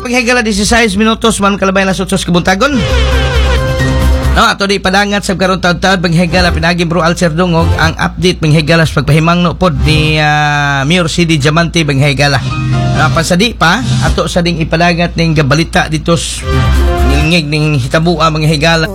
Paghigala 16 minutos man kalabay na sutsos kabuntagon. No, ato di padangat sa karon taud-taud panghigala pinagi bro Alcer Dungog ang update panghigala sa pagpahimangno pod ni Mayor CD Diamante panghigala. Pasadi pa ato sa ding ipadangat ning gabalita dito ngig ning hitabua panghigala.